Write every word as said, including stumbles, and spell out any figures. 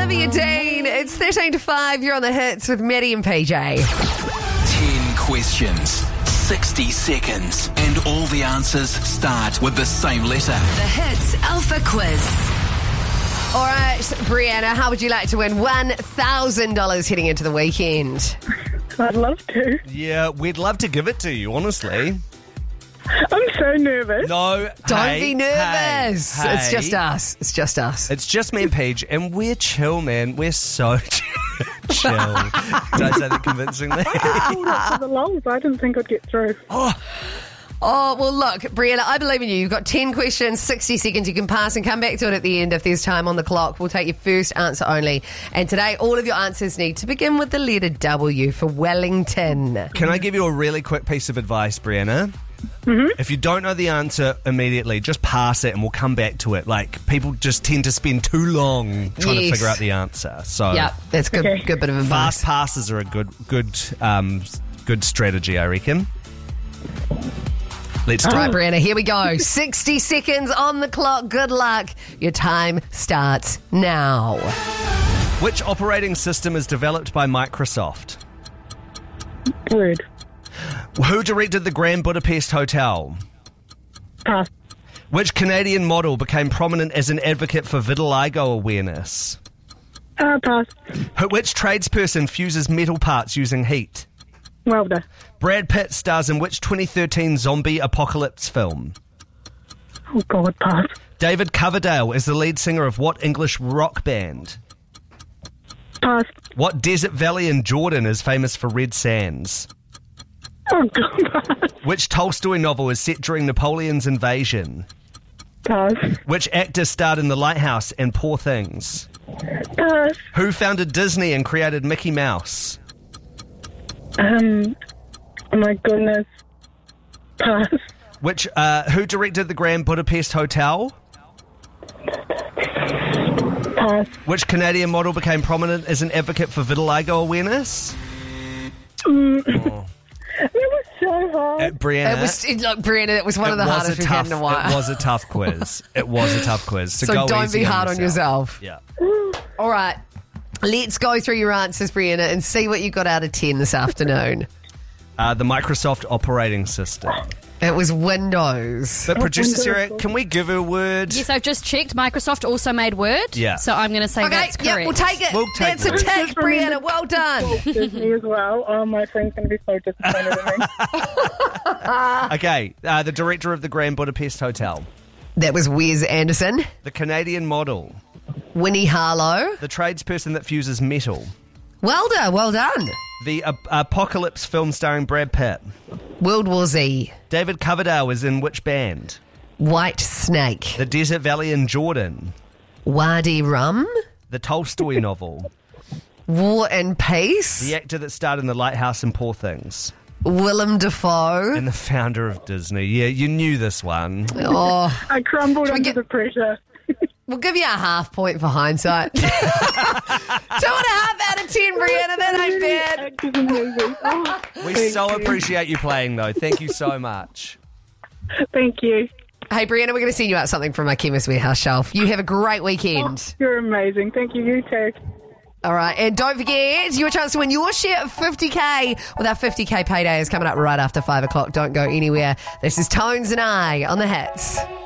Olivia Dean. It's thirteen to five. You're on the hits with Maddie and P J. ten questions, sixty seconds, and all the answers start with the same letter. The Hits Alpha Quiz. All right, Brianna, how would you like to win one thousand dollars heading into the weekend? I'd love to. Yeah, we'd love to give it to you, honestly. I'm so nervous. No, Don't hey, be nervous. hey, It's just hey. us. It's just us. It's just me and Paige, and we're chill, man. We're so chill. Did I say that convincingly? Hold up for the lulz. I didn't think I'd get through. Oh, well, look, Brianna, I believe in you. You've got ten questions, sixty seconds. You can pass and come back to it at the end if there's time on the clock. We'll take your first answer only. And today, all of your answers need to begin with the letter W for Wellington. Can I give you a really quick piece of advice, Brianna? Mm-hmm. If you don't know the answer immediately, just pass it and we'll come back to it. Like, people just tend to spend too long trying Yes. to figure out the answer. So Yep, that's good. Okay. Good bit of advice. fast passes are a good, good, um, good strategy, I reckon. Let's do All right, it. Brianna, here we go. sixty seconds on the clock. Good luck. Your time starts now. Which operating system is developed by Microsoft? Word. Who directed the Grand Budapest Hotel? Pass. Which Canadian model became prominent as an advocate for vitiligo awareness? Uh, pass. Who- Which tradesperson fuses metal parts using heat? Welder. Brad Pitt stars in which twenty thirteen zombie apocalypse film? Oh, God, pass. David Coverdale is the lead singer of what English rock band? Pass. What desert valley in Jordan is famous for red sands? Oh, God, pass. Which Tolstoy novel is set during Napoleon's invasion? Pass. Which actor starred in The Lighthouse and Poor Things? Pass. Who founded Disney and created Mickey Mouse? Um, oh, my goodness. Pass. Which uh, who directed the Grand Budapest Hotel? Pass. Which Canadian model became prominent as an advocate for vitiligo awareness? That was so hard. Uh, Brianna, It was, it, look, Brianna, it was one it of the was hardest a we've tough, had in a while. It was a tough quiz. It was a tough quiz. So, So go don't easy be hard on yourself. Yeah. All right. Let's go through your answers, Brianna, and see what you got out of ten this afternoon. Uh, the Microsoft operating system. It was Windows. But producer Windows. Sarah, can we give her a word? Yes, I've just checked. Microsoft also made Word. Yeah. So I'm going to say Okay, that's yeah, correct. we'll take it. We'll take That's a Word. tick, Just remember- Brianna. Well done. Disney as well. Oh, my friend's going to be so disappointed in me. Okay, uh, the director of the Grand Budapest Hotel. That was Wes Anderson. The Canadian model. Winnie Harlow. The tradesperson that fuses metal. Welder, well done. The uh, apocalypse film starring Brad Pitt. World War Z. David Coverdale is in which band? White Snake. The Desert Valley in Jordan. Wadi Rum. The Tolstoy novel. War and Peace. The actor that starred in The Lighthouse and Poor Things. Willem Dafoe. And the founder of Disney. Yeah, you knew this one. Oh, I crumbled under get- the pressure. we'll give you a half point for hindsight. Two and a half out of ten, Brianna. That ain't bad. Actors and movies. Oh, We thank so you. appreciate you playing, though. Thank you so much. Thank you. Hey, Brianna, we're going to send you out something from our Chemist Warehouse shelf. You have a great weekend. You're amazing. Thank you. You too. All right, and don't forget your chance to win your share of fifty K with our fifty K payday is coming up right after five o'clock. Don't go anywhere. This is Tones and I on the Hits.